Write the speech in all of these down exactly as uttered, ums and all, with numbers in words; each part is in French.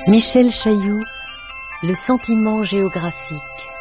Michel Chailloux, le sentiment géographique.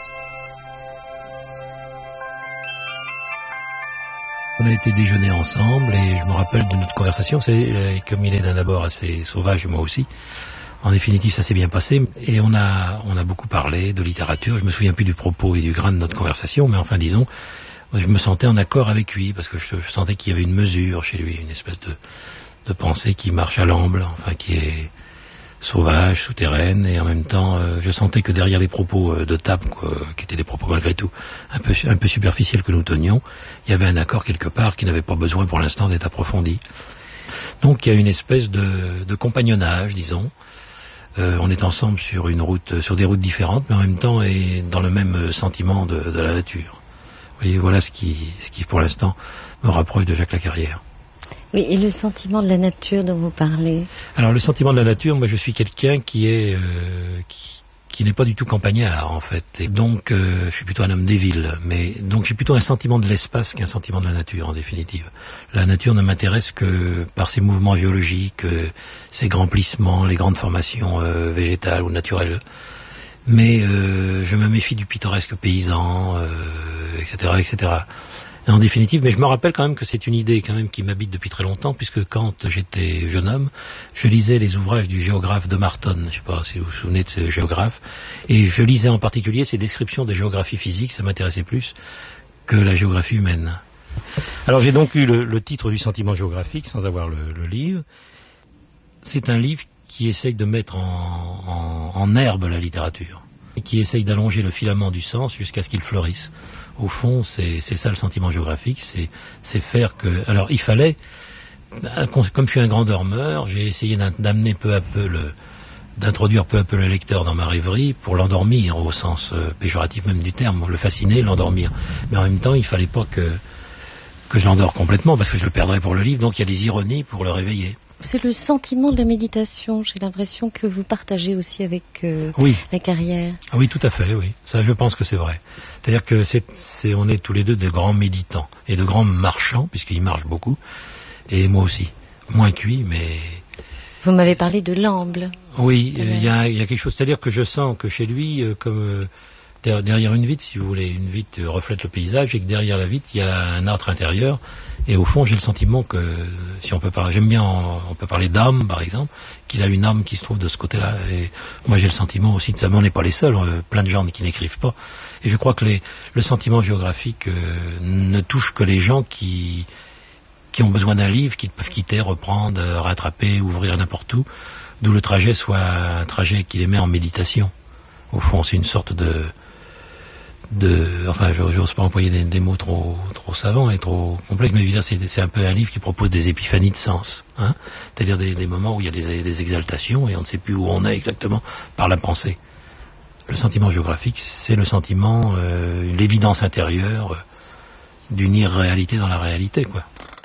On a été déjeuner ensemble et je me rappelle de notre conversation, c'est comme il est d'un abord assez sauvage et moi aussi. En définitive, ça s'est bien passé et on a on a beaucoup parlé de littérature. Je me souviens plus du propos et du grain de notre conversation, mais enfin disons, je me sentais en accord avec lui parce que je, je sentais qu'il y avait une mesure chez lui, une espèce de de pensée qui marche à l'amble, enfin qui est sauvage, souterraine, et en même temps, euh, je sentais que derrière les propos euh, de table, quoi, qui étaient des propos malgré tout un peu, un peu superficiels que nous tenions, il y avait un accord quelque part qui n'avait pas besoin pour l'instant d'être approfondi. Donc il y a une espèce de, de compagnonnage, disons. Euh, on est ensemble sur une route, sur des routes différentes, mais en même temps et dans le même sentiment de, de la nature. Vous voyez, voilà ce qui, ce qui pour l'instant me rapproche de Jacques Lacarrière. Oui, et le sentiment de la nature dont vous parlez? Alors le sentiment de la nature, moi je suis quelqu'un qui est euh, qui, qui n'est pas du tout campagnard en fait. Et donc euh, je suis plutôt un homme des villes, mais donc j'ai plutôt un sentiment de l'espace qu'un sentiment de la nature en définitive. La nature ne m'intéresse que par ses mouvements géologiques, euh, ses grands plissements, les grandes formations euh, végétales ou naturelles. Mais euh, je me méfie du pittoresque paysan, euh, et cetera, et cetera. En définitive, mais je me rappelle quand même que c'est une idée quand même qui m'habite depuis très longtemps, puisque quand j'étais jeune homme, je lisais les ouvrages du géographe de Marton, je ne sais pas si vous vous souvenez de ce géographe, et je lisais en particulier ses descriptions des géographies physiques, ça m'intéressait plus que la géographie humaine. Alors j'ai donc eu le, le titre du sentiment géographique sans avoir le, le livre. C'est un livre qui essaye de mettre en, en, en herbe la littérature, et qui essaye d'allonger le filament du sens jusqu'à ce qu'il fleurisse. Au fond, c'est, c'est ça le sentiment géographique, c'est, c'est faire que... Alors, il fallait, comme je suis un grand dormeur, j'ai essayé d'amener peu à peu le... d'introduire peu à peu le lecteur dans ma rêverie pour l'endormir, au sens euh, péjoratif même du terme, le fasciner, l'endormir. Mais en même temps, il fallait pas que, que je l'endors complètement, parce que je le perdrais pour le livre, donc il y a des ironies pour le réveiller. C'est le sentiment de la méditation, j'ai l'impression que vous partagez aussi avec euh, oui. Lacarrière. Ah oui, tout à fait, oui. Ça, je pense que c'est vrai. C'est-à-dire que c'est, c'est, on est tous les deux de grands méditants et de grands marchands, puisqu'ils marchent beaucoup, et moi aussi. Moins cuit, mais... Vous m'avez parlé de l'amble. Oui, il y a, y a quelque chose, c'est-à-dire que je sens que chez lui, euh, comme... Euh, derrière une vitre, si vous voulez, une vitre reflète le paysage et que derrière la vitre, il y a un âtre intérieur. Et au fond, j'ai le sentiment que, si on peut parler, j'aime bien, on peut parler d'âme, par exemple, qu'il a une âme qui se trouve de ce côté-là. Et moi, j'ai le sentiment aussi de ça, mais on n'est pas les seuls, plein de gens qui n'écrivent pas. Et je crois que les, le sentiment géographique euh, ne touche que les gens qui, qui ont besoin d'un livre, qui peuvent quitter, reprendre, rattraper, ouvrir n'importe où, d'où le trajet soit un trajet qui les met en méditation. Au fond, c'est une sorte de... de, enfin, je n'ose pas employer des, des mots trop, trop savants et trop complexes, mais évidemment, c'est, c'est un peu un livre qui propose des épiphanies de sens, hein, c'est-à-dire des, des moments où il y a des, des exaltations et on ne sait plus où on est exactement par la pensée. Le sentiment géographique, c'est le sentiment, euh, l'évidence intérieure euh, d'une irréalité dans la réalité, quoi.